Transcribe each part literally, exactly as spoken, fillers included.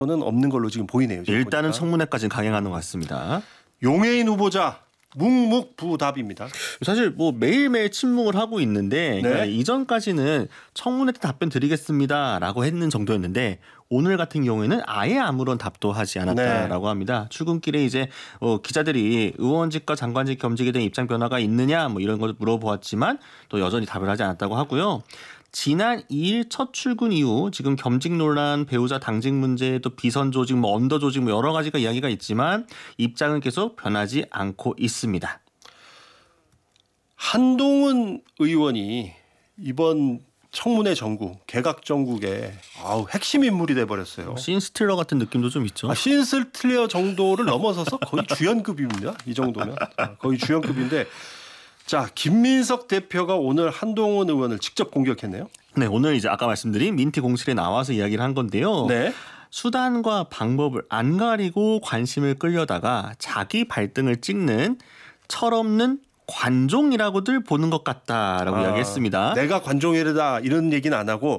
는 없는 걸로 지금 보이네요. 지금 일단은 보니까. 청문회까지는 강행하는 것 같습니다. 용해인 후보자 묵묵부답입니다. 사실 뭐 매일매일 침묵을 하고 있는데 네. 그러니까 이전까지는 청문회 때 답변 드리겠습니다라고 했는 정도였는데 오늘 같은 경우에는 아예 아무런 답도 하지 않았다라고 네. 합니다. 출근길에 이제 어, 기자들이 의원직과 장관직 겸직에 대한 입장 변화가 있느냐 뭐 이런 걸 물어보았지만 또 여전히 답을 하지 않았다고 하고요. 지난 이 일 첫 출근 이후 지금 겸직 논란, 배우자 당직 문제, 또 비선 조직, 뭐 언더 조직 뭐 여러 가지가 이야기가 있지만 입장은 계속 변하지 않고 있습니다. 한동훈 의원이 이번 청문회 전국, 개각 전국의 아우, 핵심 인물이 돼버렸어요. 신스틸러 같은 느낌도 좀 있죠. 아, 신스틸러 정도를 넘어서서 거의 주연급입니다. 이 정도면 거의 주연급인데. 자, 김민석 대표가 오늘 한동훈 의원을 직접 공격했네요. 네, 오늘 이제 아까 말씀드린 민티 공실에 나와서 이야기를 한 건데요. 네. 수단과 방법을 안 가리고 관심을 끌려다가 자기 발등을 찍는 철없는 관종이라고들 보는 것 같다라고 아, 이야기했습니다. 내가 관종이다 이런 얘기는 안 하고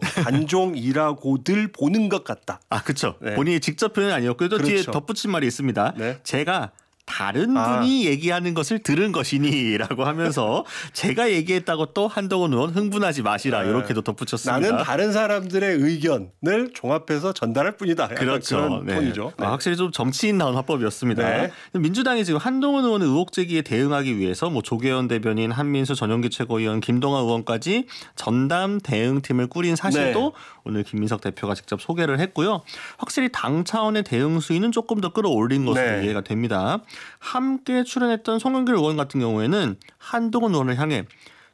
관종이라고들 보는 것 같다. 아, 그렇죠. 네. 본인이 직접 표현은 아니었고요. 또 뒤에 그렇죠. 덧붙인 말이 있습니다. 네. 제가 다른 아. 분이 얘기하는 것을 들은 것이니라고 하면서 제가 얘기했다고 또 한동훈 의원 흥분하지 마시라 네. 이렇게도 덧붙였습니다. 나는 다른 사람들의 의견을 종합해서 전달할 뿐이다. 그렇죠. 그런 네. 톤이죠. 네. 아, 확실히 좀 정치인다운 화법이었습니다. 네. 민주당이 지금 한동훈 의원의 의혹 제기에 대응하기 위해서 뭐 조계현 대변인, 한민수 전용기 최고위원, 김동완 의원까지 전담 대응팀을 꾸린 사실도 네. 오늘 김민석 대표가 직접 소개를 했고요. 확실히 당 차원의 대응 수위는 조금 더 끌어올린 것으로 네. 이해가 됩니다. 함께 출연했던 송영길 의원 같은 경우에는 한동훈 의원을 향해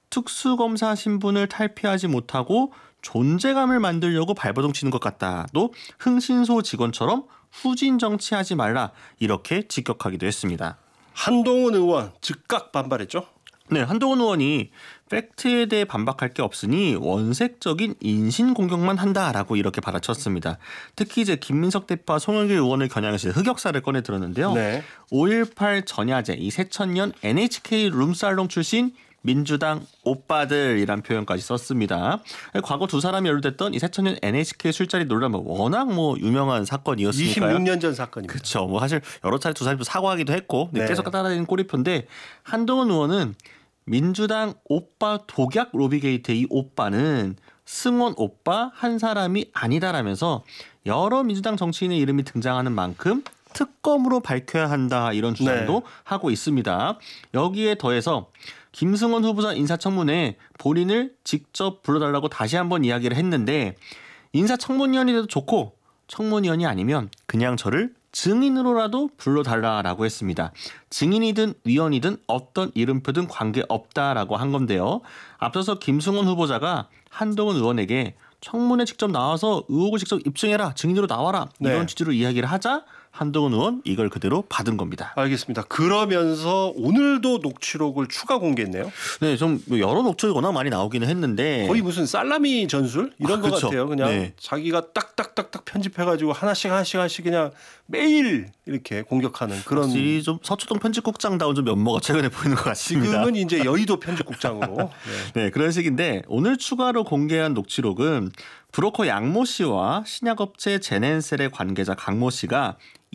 특수검사 신분을 탈피하지 못하고 존재감을 만들려고 발버둥 치는 것 같다. 또 흥신소 직원처럼 후진 정치하지 말라. 이렇게 직격하기도 했습니다. 한동훈 의원 즉각 반발했죠. 네, 한동훈 의원이 팩트에 대해 반박할 게 없으니 원색적인 인신 공격만 한다라고 이렇게 받아쳤습니다. 특히 이제 김민석 대표와 송영길 의원을 겨냥해서 흑역사를 꺼내 들었는데요. 네. 오일팔 전야제 이 새천년 엔에이치케이 룸살롱 출신 민주당 오빠들이란 표현까지 썼습니다. 과거 두 사람이 연루됐던 이 새천년 엔에이치케이 술자리 논란 뭐 워낙 뭐 유명한 사건이었으니까요. 이십육 년 전 사건입니다. 그렇죠. 뭐 사실 여러 차례 두 사람도 사과하기도 했고 네. 계속 따라다니는 꼬리표인데 한동훈 의원은 민주당 오빠 독약 로비게이트의 이 오빠는 승원 오빠 한 사람이 아니다라면서 여러 민주당 정치인의 이름이 등장하는 만큼 특검으로 밝혀야 한다 이런 주장도 네. 하고 있습니다. 여기에 더해서 김승원 후보자 인사청문회에 본인을 직접 불러달라고 다시 한번 이야기를 했는데 인사청문위원이 돼도 좋고 청문위원이 아니면 그냥 저를 증인으로라도 불러달라라고 했습니다. 증인이든 위원이든 어떤 이름표든 관계없다라고 한 건데요. 앞서서 김승원 후보자가 한동훈 의원에게 청문회 직접 나와서 의혹을 직접 입증해라. 증인으로 나와라. 이런 네. 취지로 이야기를 하자 한동훈 의원 이걸 그대로 받은 겁니다. 알겠습니다. 그러면서 오늘도 녹취록을 추가 공개했네요. 네, 좀 여러 녹취록이 워낙 많이 나오기는 했는데 거의 무슨 살라미 전술 이런 아, 것 그쵸. 같아요. 그냥 네. 자기가 딱딱딱딱 편집해가지고 하나씩 하나씩 하나씩 그냥 매일 이렇게 공격하는 그런. 확실히 좀 서초동 편집국장다운 좀 면모가 최근에 보이는 것 같습니다. 지금은 이제 여의도 편집국장으로. 네. 네, 그런 식인데 오늘 추가로 공개한 녹취록은 브로커 양모 씨와 신약업체 제넨셀의 관계자 강모 씨가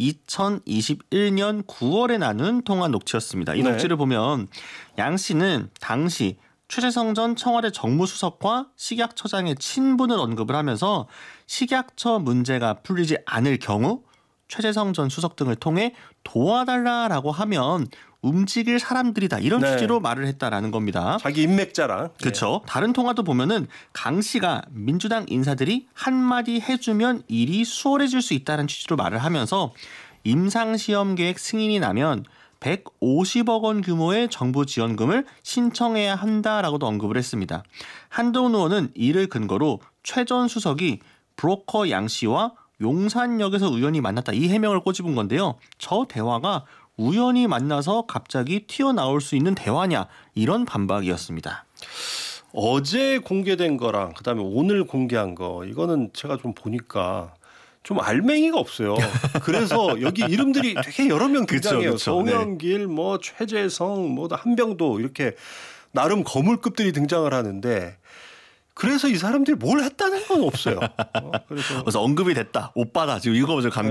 이천이십일 년 구월에 나눈 통화 녹취였습니다. 이 네. 녹취를 보면 양 씨는 당시 최재성 전 청와대 정무수석과 식약처장의 친분을 언급을 하면서 식약처 문제가 풀리지 않을 경우 최재성 전 수석 등을 통해 도와달라라고 하면 움직일 사람들이다 이런 네. 취지로 말을 했다라는 겁니다. 자기 인맥 자랑. 그렇죠. 다른 통화도 보면은 강 씨가 민주당 인사들이 한마디 해주면 일이 수월해질 수 있다는 취지로 말을 하면서 임상시험 계획 승인이 나면 백오십억 원 규모의 정부 지원금을 신청해야 한다라고도 언급을 했습니다. 한동훈 의원은 이를 근거로 최 전 수석이 브로커 양 씨와 용산역에서 우연히 만났다 이 해명을 꼬집은 건데요. 저 대화가 우연히 만나서 갑자기 튀어나올 수 있는 대화냐 이런 반박이었습니다. 어제 공개된 거랑 그다음에 오늘 공개한 거 이거는 제가 좀 보니까 좀 알맹이가 없어요. 그래서 여기 이름들이 되게 여러 명 등장해요. 그쵸, 그쵸. 송영길, 뭐 최재성, 뭐 한병도 이렇게 나름 거물급들이 등장을 하는데 그래서 이 사람들이 뭘 했다는 건 없어요. 어, 그래서 그래서 언급이 됐다. 오빠다. 지금 이거 먼저 감